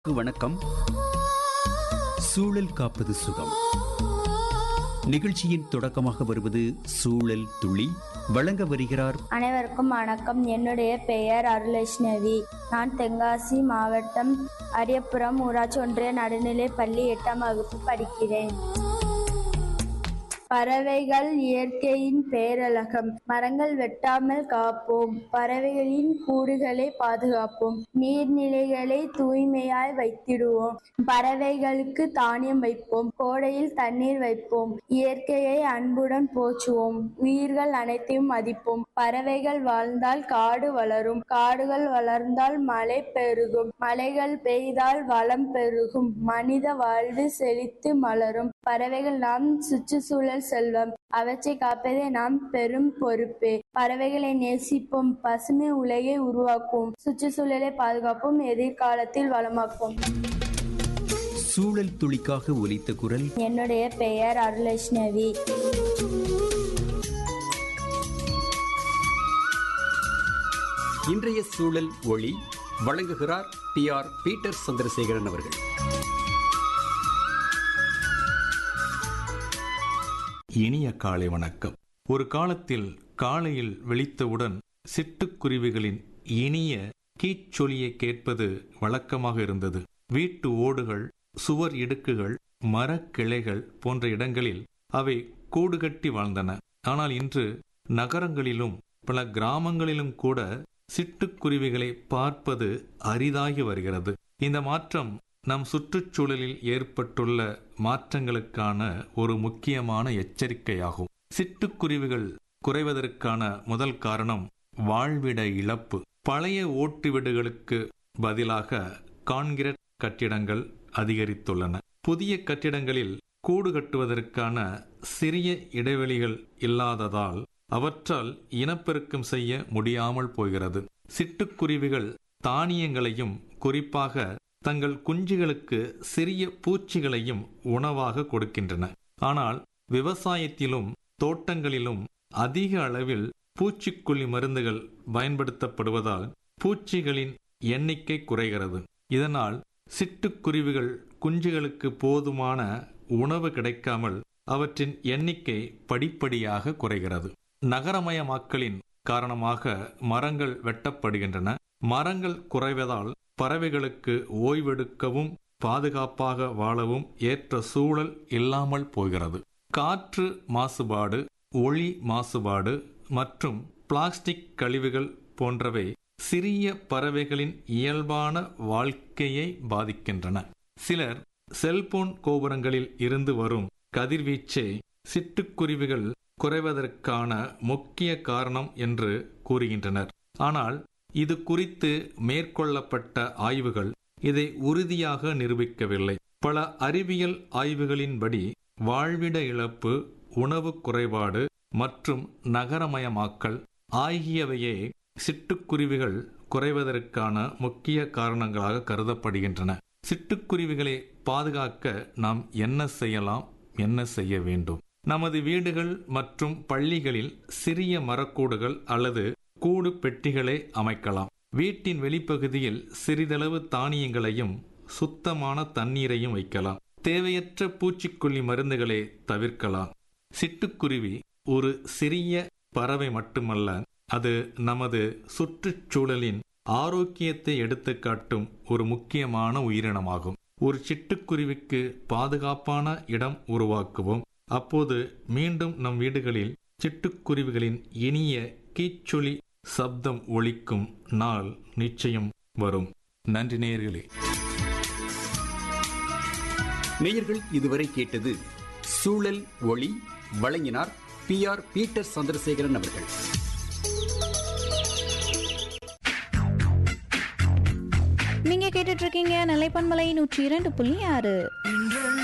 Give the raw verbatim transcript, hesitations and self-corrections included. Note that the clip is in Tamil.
வணக்கம். சூழல் காப்பது சுகம் நிகழ்ச்சியின் தொடக்கமாக வருவது சூழல் துளி. வழங்க வருகிறார். அனைவருக்கும் வணக்கம். என்னுடைய பெயர் அருளேஷ்ணவி. நான் தென்காசி மாவட்டம் அரியப்புரம் ஊராட்சி ஒன்றிய நடுநிலைப் பள்ளி எட்டாம் வகுப்பு படிக்கிறேன். பறவைகள் இயற்கையின் பேரழகம். மரங்கள் வெட்டாமல் காப்போம். பறவைகளின் கூடுகளை பாதுகாப்போம். நீர்நிலைகளை தூய்மையாய் வைத்திடுவோம். பறவைகளுக்கு தானியம் வைப்போம். கோடையில் தண்ணீர் வைப்போம். இயற்கையை அன்புடன் போற்றுவோம். உயிர்கள் அனைத்தையும் மதிப்போம். பறவைகள் வாழ்ந்தால் காடு வளரும். காடுகள் வளர்ந்தால் மழை பெருகும். மழைகள் பெய்தால் வளம் பெருகும். மனித வாழ்வு செழித்து மலரும். பறவைகள் நாம் சுற்றுச்சூழல் செல்வம். அவற்றை காப்பதே நாம் பெரும் பொறுப்பு. பறவைகளை நேசிப்போம். பசுமை உலகை உருவாக்குவோம். சுற்றுச்சூழலை பாதுகாப்போம். எதிர்காலத்தில் வளமாக்குவோம். சூழல் துளிக்காக ஒலித்த குரல். என்னுடைய பெயர் அருளேஷ்ணவி. இன்றைய சூழல் ஒளி வழங்குகிறார் டி ஆர் பீட்டர் சந்திரசேகரன் அவர்கள். இனிய காலை வணக்கம். ஒரு காலத்தில் காலையில் விழித்தவுடன் சிட்டுக்குருவிகளின் இனிய கீச்சொலியை கேட்பது வழக்கமாக இருந்தது. வீட்டு ஓடுகள், சுவர் இடுக்குகள், மரக்கிளைகள் போன்ற இடங்களில் அவை கூடுகட்டி வாழ்ந்தன. ஆனால் இன்று நகரங்களிலும் பல கிராமங்களிலும் கூட சிட்டுக்குருவிகளை பார்ப்பது அரிதாகி வருகிறது. இந்த மாற்றம் நம் சுற்றுச்சூழலில் ஏற்பட்டுள்ள மாற்றங்களுக்கான ஒரு முக்கியமான எச்சரிக்கையாகும். சிட்டுக்குருவிகள் குறைவதற்கான முதல் காரணம் வாழ்விட இழப்பு. பழைய ஓட்டு வீடுகளுக்கு பதிலாக கான்கிரீட் கட்டிடங்கள் அதிகரித்துள்ளன. புதிய கட்டிடங்களில் கூடு கட்டுவதற்கான சிறிய இடைவெளிகள் இல்லாததால் அவற்றால் இனப்பெருக்கம் செய்ய முடியாமல் போகிறது. சிட்டுக்குருவிகள் தானியங்களையும் குறிப்பாக தங்கள் குஞ்சுகளுக்கு சிறிய பூச்சிகளையும் உணவாக கொடுக்கின்றன. ஆனால் விவசாயத்திலும் தோட்டங்களிலும் அதிக அளவில் பூச்சிக்கொல்லி மருந்துகள் பயன்படுத்தப்படுவதால் பூச்சிகளின் எண்ணிக்கை குறைகிறது. இதனால் சிட்டுக்குருவிகள் குஞ்சுகளுக்கு போதுமான உணவு கிடைக்காமல் அவற்றின் எண்ணிக்கை படிப்படியாக குறைகிறது. நகரமயமாக்கலின் காரணமாக மரங்கள் வெட்டப்படுகின்றன. மரங்கள் குறைவதால் பறவைகளுக்கு ஓய்வெடுக்கவும் பாதுகாப்பாக வாழவும் ஏற்ற சூழல் இல்லாமல் போகிறது. காற்று மாசுபாடு, ஒளி மாசுபாடு மற்றும் பிளாஸ்டிக் கழிவுகள் போன்றவை சிறிய பறவைகளின் இயல்பான வாழ்க்கையை பாதிக்கின்றன. சிலர் செல்போன் கோபுரங்களில் இருந்து வரும் கதிர்வீச்சை சிட்டுக்குருவிகள் குறைவதற்கான முக்கிய காரணம் என்று கூறுகின்றனர். ஆனால் இது குறித்து மேற்கொள்ளப்பட்ட ஆய்வுகள் இதை உறுதியாக நிரூபிக்கவில்லை. பல அறிவியல் ஆய்வுகளின்படி வாழ்விட இழப்பு, உணவு குறைபாடு மற்றும் நகரமயமாக்கல் ஆகியவையே சிட்டுக்குருவிகள் குறைவதற்கான முக்கிய காரணங்களாக கருதப்படுகின்றன. சிட்டுக்குருவிகளை பாதுகாக்க நாம் என்ன செய்யலாம், என்ன செய்ய வேண்டும்? நமது வீடுகள் மற்றும் பள்ளிகளில் சிறிய மரக்கூடுகள் அல்லது கூடு பெட்டிகளை அமைக்கலாம். வீட்டின் வெளிப்பகுதியில் சிறிதளவு தானியங்களையும் சுத்தமான தண்ணீரையும் வைக்கலாம். தேவையற்ற பூச்சிக்கொல்லி மருந்துகளை தவிர்க்கலாம். சிட்டுக்குருவி ஒரு சிறிய பறவை மட்டுமல்ல, அது நமது சுற்றுச்சூழலின் ஆரோக்கியத்தை எடுத்துக்காட்டும் ஒரு முக்கியமான உயிரினமாகும். ஒரு சிட்டுக்குருவிக்கு பாதுகாப்பான இடம் உருவாக்குவோம். அப்போது மீண்டும் நம் வீடுகளில் சிட்டுக்குருவிகளின் இனிய கீச்சொலி சப்தம் ஒலிக்கும் நாள் நிச்சயம் வரும். நன்றி நேயர்களே. நேயர்கள் இதுவரை கேட்டது சூழல் ஒளி. வழங்கினார் பி ஆர் பீட்டர் சந்திரசேகரன் அவர்கள். நீங்க கேட்டுட்டு இருக்கீங்க நிலைப்பன்மலை நூற்றி இரண்டு புள்ளி ஆறு.